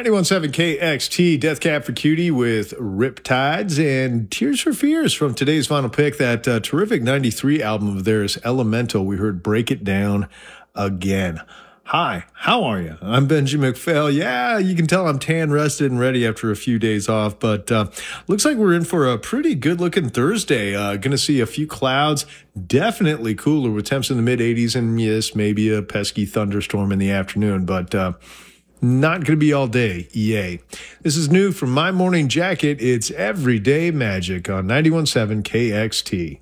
91.7 KXT, Death Cab for Cutie with Riptides and Tears for Fears from today's final pick. That terrific 93 album of theirs, Elemental. We heard Break It Down Again. Hi, how are you? I'm Benji McPhail. Yeah, you can tell I'm tan, rested, and ready after a few days off, but looks like we're in for a pretty good-looking Thursday. Going to see a few clouds, definitely cooler with temps in the mid-80s, and yes, maybe a pesky thunderstorm in the afternoon, but not going to be all day. Yay. This is new from My Morning Jacket. It's Everyday Magic on 91.7 KXT.